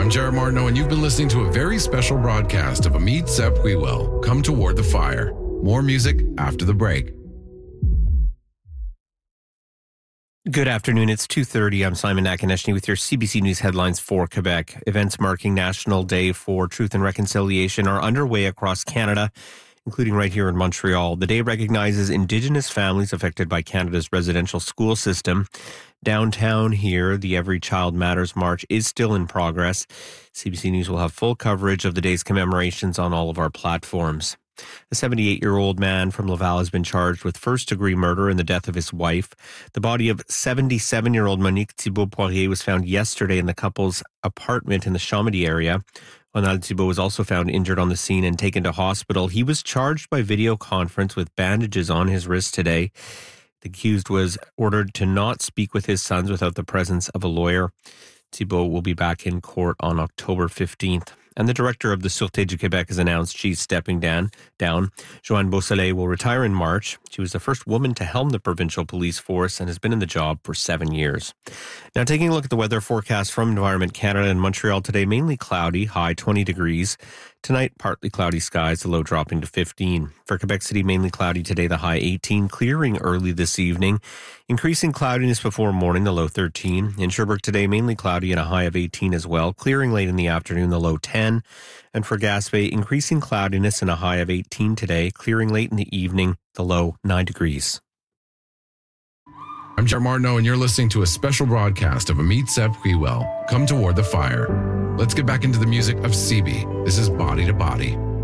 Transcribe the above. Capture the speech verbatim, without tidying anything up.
I'm Jared Martineau, and you've been listening to a very special broadcast of Amit Sepp Huiwel, Come Toward the Fire. More music after the break. Good afternoon. It's two thirty. I'm Simon Nakaneshny with your C B C News headlines for Quebec. Events marking National Day for Truth and Reconciliation are underway across Canada, including right here in Montreal. The day recognizes Indigenous families affected by Canada's residential school system. Downtown here, the Every Child Matters March is still in progress. C B C News will have full coverage of the day's commemorations on all of our platforms. A seventy-eight-year-old man from Laval has been charged with first-degree murder in the death of his wife. The body of seventy-seven-year-old Monique Thibault-Poirier was found yesterday in the couple's apartment in the Chomedy area. Ronald Thibault was also found injured on the scene and taken to hospital. He was charged by video conference with bandages on his wrist today. The accused was ordered to not speak with his sons without the presence of a lawyer. Thibault will be back in court on October fifteenth. And the director of the Sûreté du Québec has announced she's stepping down. down. Joanne Beausoleil will retire in March. She was the first woman to helm the provincial police force and has been in the job for seven years. Now, taking a look at the weather forecast from Environment Canada in Montreal today, mainly cloudy, high twenty degrees. Tonight, partly cloudy skies, the low dropping to fifteen. For Quebec City, mainly cloudy today, the high eighteen, clearing early this evening. Increasing cloudiness before morning, the low thirteen. In Sherbrooke today, mainly cloudy and a high of eighteen as well. Clearing late in the afternoon, the low ten. And for Gaspé, increasing cloudiness and a high of eighteen today. Clearing late in the evening, the low nine degrees. I'm Jared Martineau, and you're listening to a special broadcast of Amit Sepp Huiwel, Come Toward the Fire. Let's get back into the music of C B. This is Body to Body.